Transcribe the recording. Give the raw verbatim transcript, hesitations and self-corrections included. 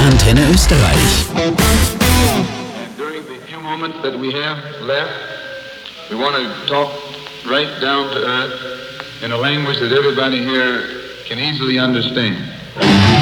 Antenne Österreich. During the few moments that we have left, we want to talk right down to earth in a language that everybody here can easily understand.